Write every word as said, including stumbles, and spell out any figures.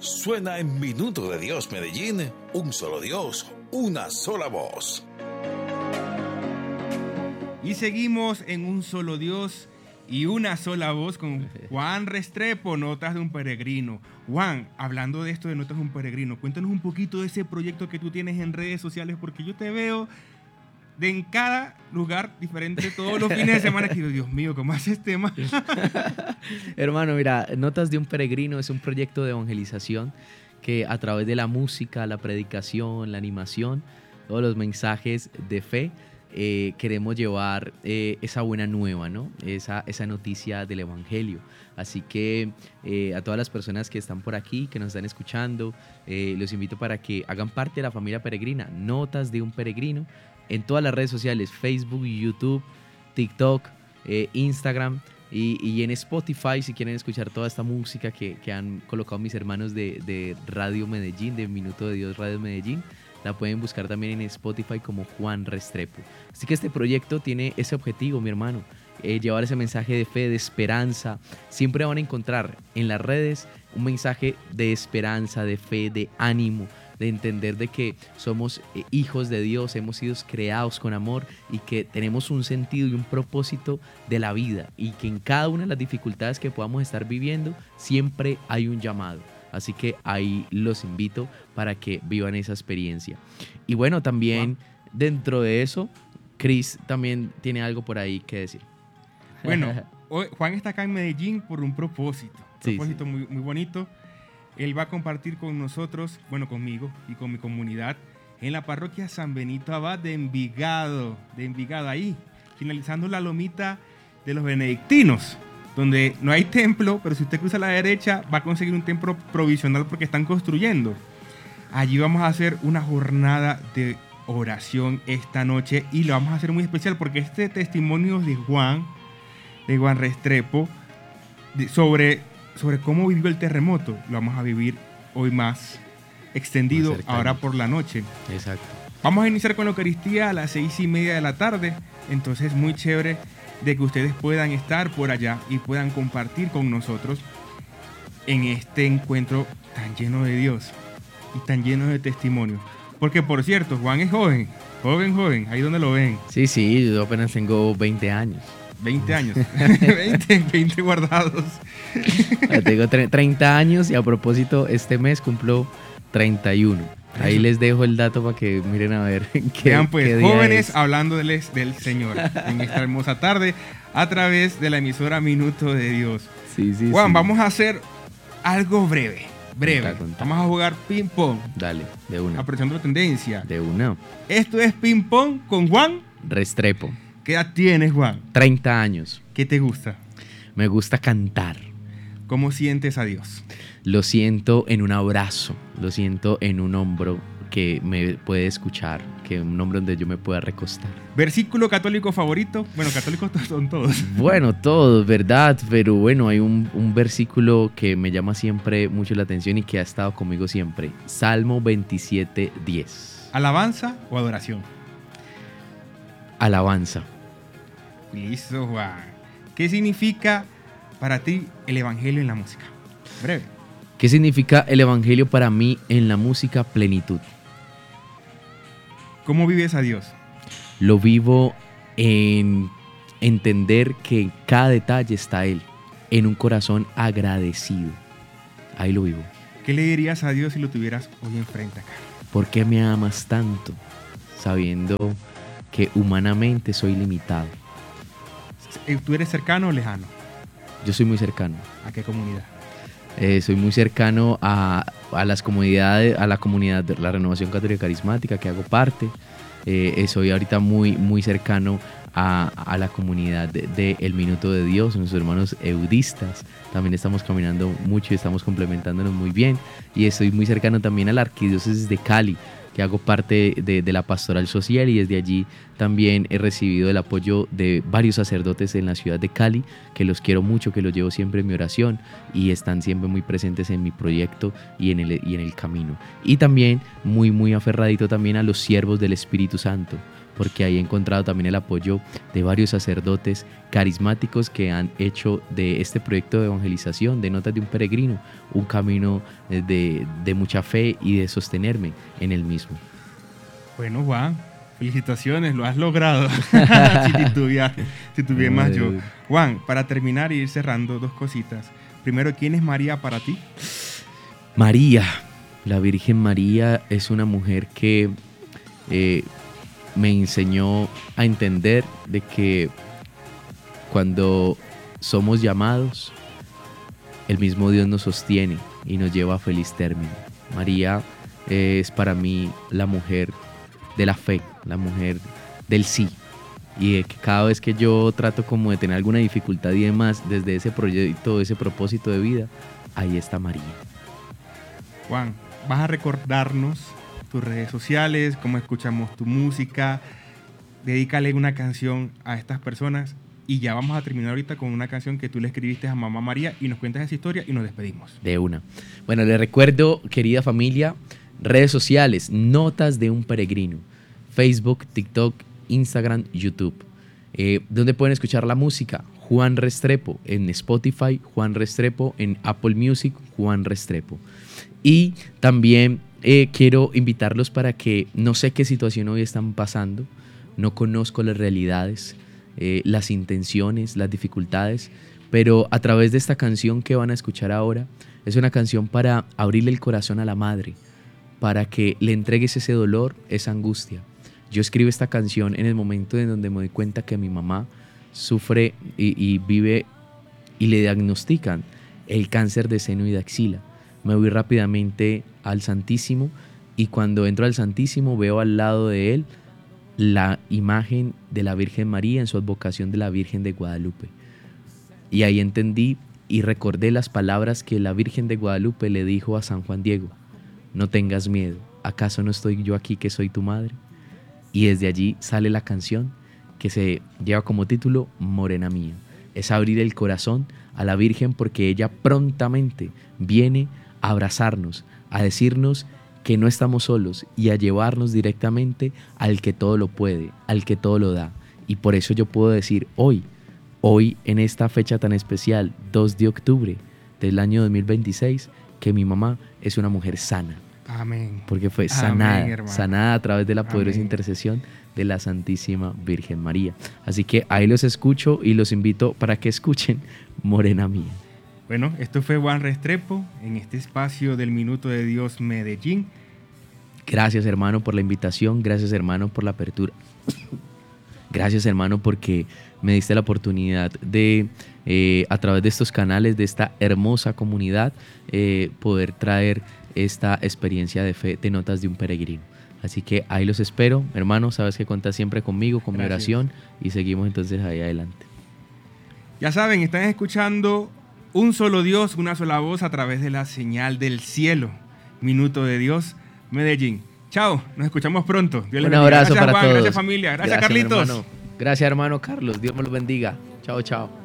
Suena en Minuto de Dios Medellín, un solo Dios, una sola voz. Y seguimos en Un Solo Dios y Una Sola Voz con Juan Restrepo, Notas de un Peregrino. Juan, hablando de esto de Notas de un Peregrino, cuéntanos un poquito de ese proyecto que tú tienes en redes sociales, porque yo te veo de en cada lugar diferente todos los fines de semana. Que digo, Dios mío, ¿cómo haces este tema? Hermano, mira, Notas de un Peregrino es un proyecto de evangelización que a través de la música, la predicación, la animación, todos los mensajes de fe, Eh, queremos llevar eh, esa buena nueva, ¿no? Esa, esa noticia del Evangelio. Así que eh, a todas las personas que están por aquí, que nos están escuchando, eh, los invito para que hagan parte de la familia peregrina, Notas de un Peregrino, en todas las redes sociales, Facebook, YouTube, TikTok, eh, Instagram y, y en Spotify, si quieren escuchar toda esta música que, que han colocado mis hermanos de, de Radio Medellín, de Minuto de Dios Radio Medellín. La pueden buscar también en Spotify como Juan Restrepo. Así que este proyecto tiene ese objetivo, mi hermano, eh, llevar ese mensaje de fe, de esperanza. Siempre van a encontrar en las redes un mensaje de esperanza, de fe, de ánimo, de entender de que somos eh, hijos de Dios, hemos sido creados con amor y que tenemos un sentido y un propósito de la vida y que en cada una de las dificultades que podamos estar viviendo siempre hay un llamado. Así que ahí los invito para que vivan esa experiencia. Y bueno, también wow. Dentro de eso, Chris también tiene algo por ahí que decir. Bueno, hoy Juan está acá en Medellín por un propósito. Un sí, propósito sí. Muy, muy bonito. Él va a compartir con nosotros, bueno, conmigo y con mi comunidad, en la parroquia San Benito Abad de Envigado. De Envigado, ahí, finalizando la lomita de los benedictinos, donde no hay templo, pero si usted cruza a la derecha va a conseguir un templo provisional porque están construyendo. Allí vamos a hacer una jornada de oración esta noche y lo vamos a hacer muy especial porque este testimonio de Juan, de Juan Restrepo, de, sobre, sobre cómo vivió el terremoto, lo vamos a vivir hoy más extendido, más ahora por la noche. Exacto. Vamos a iniciar con la Eucaristía a las seis y media de la tarde, entonces muy chévere de que ustedes puedan estar por allá y puedan compartir con nosotros en este encuentro tan lleno de Dios y tan lleno de testimonios. Porque, por cierto, Juan es joven, joven, joven, ahí donde lo ven. Sí, sí, yo apenas tengo veinte años. veinte años, veinte, veinte guardados. Tengo treinta años y a propósito, este mes cumplo treinta y uno. Ahí les dejo el dato para que miren a ver qué, Vean pues, qué día jóvenes es. Hablándoles del Señor en esta hermosa tarde a través de la emisora Minuto de Dios. Sí, sí, Juan, sí. vamos a hacer algo breve, breve. Contá, contá. Vamos a jugar ping pong. Dale, de una. Aprovechando la tendencia. De una. Esto es ping pong con Juan Restrepo. ¿Qué edad tienes, Juan? treinta años. ¿Qué te gusta? Me gusta cantar. ¿Cómo sientes a Dios? Lo siento en un abrazo, lo siento en un hombro que me puede escuchar, que un hombro donde yo me pueda recostar. ¿Versículo católico favorito? Bueno, católicos son todos. Bueno, todos, ¿verdad? Pero bueno, hay un, un versículo que me llama siempre mucho la atención y que ha estado conmigo siempre. Salmo veintisiete, diez. ¿Alabanza o adoración? Alabanza. Listo, Juan. ¿Qué significa para ti el evangelio en la música? Breve. ¿Qué significa el evangelio para mí en la música? Plenitud. ¿Cómo vives a Dios? Lo vivo en entender que en cada detalle está Él, en un corazón agradecido. Ahí lo vivo. ¿Qué le dirías a Dios si lo tuvieras hoy enfrente acá? ¿Por qué me amas tanto, sabiendo que humanamente soy limitado? ¿Tú eres cercano o lejano? Yo soy muy cercano. ¿A qué comunidad? Eh, soy muy cercano a, a las comunidades, a la comunidad de la Renovación Católica Carismática que hago parte. Eh, soy ahorita muy, muy cercano a, a la comunidad de, de El Minuto de Dios, nuestros hermanos eudistas. También estamos caminando mucho y estamos complementándonos muy bien. Y estoy muy cercano también a la Arquidiócesis de Cali, que hago parte de, de la Pastoral Social, y desde allí también he recibido el apoyo de varios sacerdotes en la ciudad de Cali, que los quiero mucho, que los llevo siempre en mi oración y están siempre muy presentes en mi proyecto y en el, y en el camino. Y también muy, muy aferradito también a los siervos del Espíritu Santo, porque ahí he encontrado también el apoyo de varios sacerdotes carismáticos que han hecho de este proyecto de evangelización, de Notas de un Peregrino, un camino de, de mucha fe y de sostenerme en el mismo. Bueno, Juan, felicitaciones, lo has logrado. si titubeas, si tuviera más yo. Juan, para terminar y ir cerrando, dos cositas. Primero, ¿quién es María para ti? María, la Virgen María es una mujer que eh, me enseñó a entender de que cuando somos llamados, el mismo Dios nos sostiene y nos lleva a feliz término. María es para mí la mujer de la fe, la mujer del sí. Y de que cada vez que yo trato como de tener alguna dificultad y demás, desde ese proyecto, ese propósito de vida, ahí está María. Juan, vas a recordarnos tus redes sociales, cómo escuchamos tu música. Dedícale una canción a estas personas y ya vamos a terminar ahorita con una canción que tú le escribiste a Mamá María y nos cuentas esa historia y nos despedimos. De una. Bueno, les recuerdo, querida familia, redes sociales, Notas de un Peregrino, Facebook, TikTok, Instagram, YouTube. Eh, ¿Dónde pueden escuchar la música? Juan Restrepo en Spotify, Juan Restrepo en Apple Music, Juan Restrepo. Y también eh, quiero invitarlos para que no sé qué situación hoy están pasando, no conozco las realidades, eh, las intenciones, las dificultades, pero a través de esta canción que van a escuchar ahora, es una canción para abrirle el corazón a la madre, para que le entregues ese dolor, esa angustia. Yo escribo esta canción en el momento en donde me doy cuenta que mi mamá sufre y, y vive y le diagnostican el cáncer de seno y de axila. Me voy rápidamente al Santísimo y cuando entro al Santísimo veo al lado de él la imagen de la Virgen María en su advocación de la Virgen de Guadalupe. Y ahí entendí y recordé las palabras que la Virgen de Guadalupe le dijo a San Juan Diego: no tengas miedo, ¿acaso no estoy yo aquí que soy tu madre? Y desde allí sale la canción que se lleva como título Morena Mía. Es abrir el corazón a la Virgen porque ella prontamente viene a abrazarnos, a decirnos que no estamos solos y a llevarnos directamente al que todo lo puede, al que todo lo da. Y por eso yo puedo decir hoy, hoy en esta fecha tan especial, dos de octubre del año dos mil veintiséis, que mi mamá es una mujer sana. Amén. Porque fue sanada, Amén, sanada a través de la poderosa Amén. intercesión de la Santísima Virgen María. Así que ahí los escucho y los invito para que escuchen Morena Mía. Bueno, esto fue Juan Restrepo en este espacio del Minuto de Dios Medellín. Gracias, hermano, por la invitación. Gracias, hermano, por la apertura. Gracias, hermano, porque me diste la oportunidad de, eh, a través de estos canales, de esta hermosa comunidad, eh, poder traer esta experiencia de fe de Notas de un Peregrino. Así que ahí los espero, hermano. Sabes que cuentas siempre conmigo, con Gracias. mi oración, y seguimos entonces ahí adelante. Ya saben, están escuchando Un Solo Dios, Una Sola Voz a través de la señal del cielo. Minuto de Dios Medellín. Chao, nos escuchamos pronto. Dios les Un bendiga. abrazo Gracias, para Juan, todos. Gracias, familia. Gracias, Gracias, Carlitos. hermano. Gracias, hermano Carlos. Dios me los bendiga. Chao, chao.